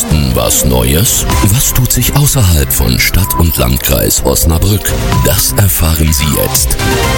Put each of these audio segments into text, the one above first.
Osten was Neues? Was tut sich außerhalb von Stadt und Landkreis Osnabrück? Das erfahren Sie jetzt.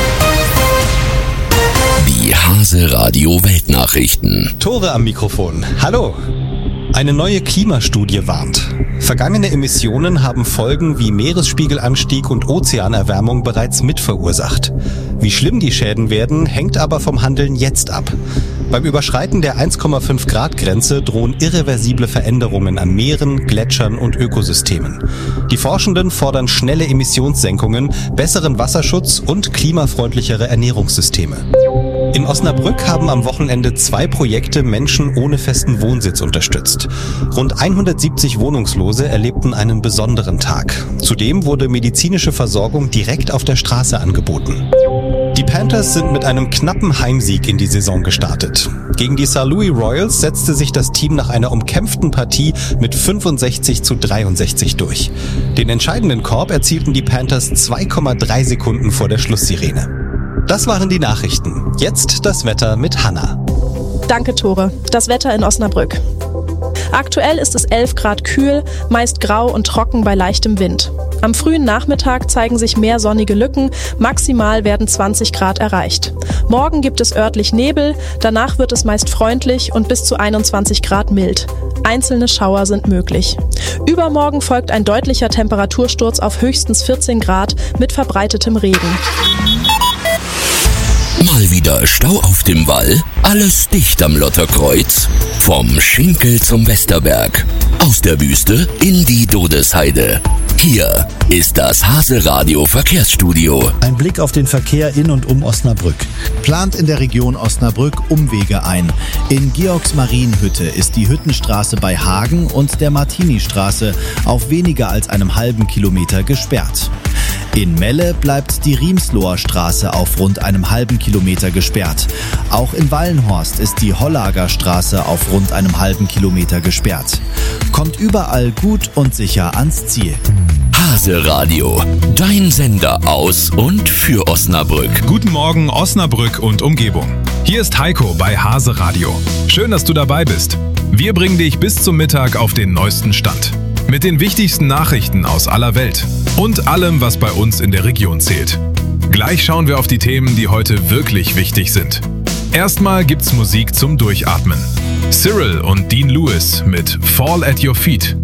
Die Hase Radio Weltnachrichten. Tore am Mikrofon. Hallo. Eine neue Klimastudie warnt. Vergangene Emissionen haben Folgen wie Meeresspiegelanstieg und Ozeanerwärmung bereits mitverursacht. Wie schlimm die Schäden werden, hängt aber vom Handeln jetzt ab. Beim Überschreiten der 1,5 Grad Grenze drohen irreversible Veränderungen an Meeren, Gletschern und Ökosystemen. Die Forschenden fordern schnelle Emissionssenkungen, besseren Wasserschutz und klimafreundlichere Ernährungssysteme. In Osnabrück haben am Wochenende 2 Projekte Menschen ohne festen Wohnsitz unterstützt. Rund 170 Wohnungslose erlebten einen besonderen Tag. Zudem wurde medizinische Versorgung direkt auf der Straße angeboten. Die Panthers sind mit einem knappen Heimsieg in die Saison gestartet. Gegen die St. Louis Royals setzte sich das Team nach einer umkämpften Partie mit 65-63 durch. Den entscheidenden Korb erzielten die Panthers 2,3 Sekunden vor der Schlusssirene. Das waren die Nachrichten. Jetzt das Wetter mit Hanna. Danke, Tore. Das Wetter in Osnabrück. Aktuell ist es 11 Grad kühl, meist grau und trocken bei leichtem Wind. Am frühen Nachmittag zeigen sich mehr sonnige Lücken, maximal werden 20 Grad erreicht. Morgen gibt es örtlich Nebel, danach wird es meist freundlich und bis zu 21 Grad mild. Einzelne Schauer sind möglich. Übermorgen folgt ein deutlicher Temperatursturz auf höchstens 14 Grad mit verbreitetem Regen. Mal wieder Stau auf dem Wall, alles dicht am Lotterkreuz. Vom Schinkel zum Westerberg, aus der Wüste in die Dodesheide. Hier ist das Hase Radio Verkehrsstudio. Ein Blick auf den Verkehr in und um Osnabrück. Plant in der Region Osnabrück Umwege ein. In Georgsmarienhütte ist die Hüttenstraße bei Hagen und der Martini-Straße auf weniger als einem halben Kilometer gesperrt. In Melle bleibt die Riemsloher Straße auf rund einem halben Kilometer gesperrt. Auch in Wallenhorst ist die Hollager Straße auf rund einem halben Kilometer gesperrt. Kommt überall gut und sicher ans Ziel. Hase Radio, dein Sender aus und für Osnabrück. Guten Morgen Osnabrück und Umgebung. Hier ist Heiko bei Hase Radio. Schön, dass du dabei bist. Wir bringen dich bis zum Mittag auf den neuesten Stand. Mit den wichtigsten Nachrichten aus aller Welt und allem, was bei uns in der Region zählt. Gleich schauen wir auf die Themen, die heute wirklich wichtig sind. Erstmal gibt's Musik zum Durchatmen. Cyril und Dean Lewis mit Fall at Your Feet.